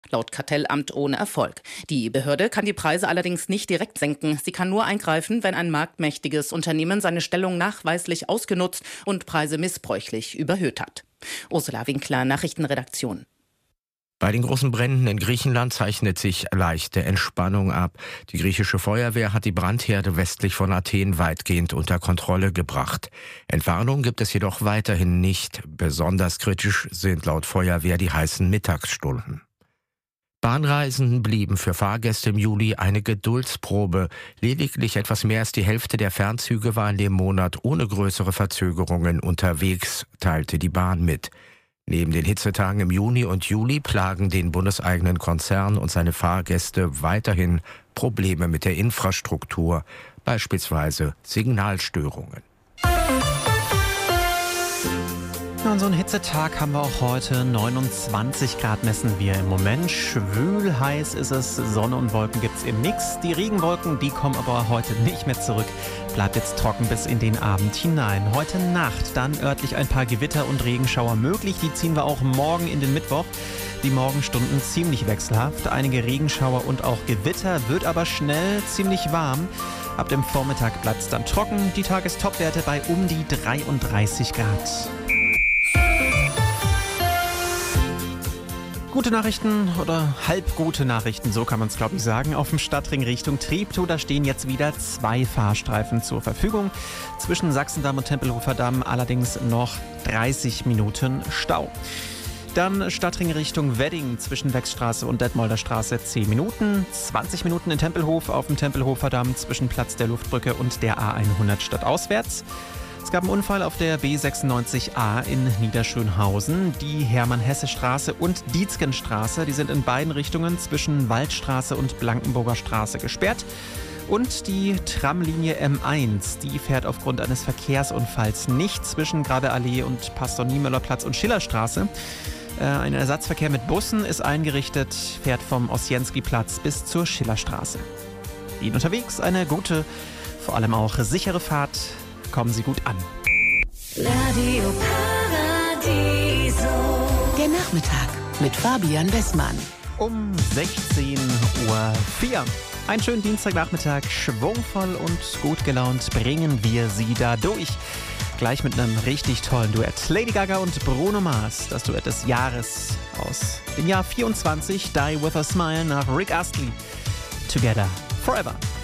Laut Kartellamt ohne Erfolg. Die Behörde kann die Preise allerdings nicht direkt senken. Sie kann nur eingreifen, wenn ein marktmächtiges Unternehmen seine Stellung nachweislich ausgenutzt und Preise missbräuchlich überhöht hat. Ursula Winkler, Nachrichtenredaktion. Bei den großen Bränden in Griechenland zeichnet sich leichte Entspannung ab. Die griechische Feuerwehr hat die Brandherde westlich von Athen weitgehend unter Kontrolle gebracht. Entwarnung gibt es jedoch weiterhin nicht. Besonders kritisch sind laut Feuerwehr die heißen Mittagsstunden. Bahnreisen blieben für Fahrgäste im Juli eine Geduldsprobe. Lediglich etwas mehr als die Hälfte der Fernzüge war in dem Monat ohne größere Verzögerungen unterwegs, teilte die Bahn mit. Neben den Hitzetagen im Juni und Juli plagen den bundeseigenen Konzern und seine Fahrgäste weiterhin Probleme mit der Infrastruktur, beispielsweise Signalstörungen. Und so einen Hitzetag haben wir auch heute. 29 Grad messen wir im Moment. Schwül heiß ist es. Sonne und Wolken gibt's im Mix. Die Regenwolken, die kommen aber heute nicht mehr zurück. Bleibt jetzt trocken bis in den Abend hinein. Heute Nacht dann örtlich ein paar Gewitter und Regenschauer möglich. Die ziehen wir auch morgen in den Mittwoch. Die Morgenstunden ziemlich wechselhaft. Einige Regenschauer und auch Gewitter, wird aber schnell ziemlich warm. Ab dem Vormittag bleibt's dann trocken. Die Tagestopwerte bei um die 33 Grad. Gute Nachrichten oder halbgute Nachrichten, so kann man es glaube ich sagen. Auf dem Stadtring Richtung Treptow, da stehen jetzt wieder 2 Fahrstreifen zur Verfügung. Zwischen Sachsendamm und Tempelhofer Damm allerdings noch 30 Minuten Stau. Dann Stadtring Richtung Wedding zwischen Wechsstraße und Detmolder Straße 10 Minuten. 20 Minuten in Tempelhof auf dem Tempelhofer Damm zwischen Platz der Luftbrücke und der A100 stadtauswärts. Es gab einen Unfall auf der B96A in Niederschönhausen. Die Hermann-Hesse-Straße und Dietzgenstraße, die sind in beiden Richtungen zwischen Waldstraße und Blankenburger Straße gesperrt. Und die Tramlinie M1, die fährt aufgrund eines Verkehrsunfalls nicht zwischen Grabeallee und Pastor-Niemöller-Platz und Schillerstraße. Ein Ersatzverkehr mit Bussen ist eingerichtet, fährt vom Ossienski-Platz bis zur Schillerstraße. Ihnen unterwegs eine gute, vor allem auch sichere Fahrt. Kommen Sie gut an. Radio Paradiso. Der Nachmittag mit Fabian Bessmann. Um 16:04 Uhr. Einen schönen Dienstagnachmittag, schwungvoll und gut gelaunt bringen wir Sie da durch. Gleich mit einem richtig tollen Duett. Lady Gaga und Bruno Mars, das Duett des Jahres aus dem Jahr 24. Die With a Smile nach Rick Astley. Together Forever.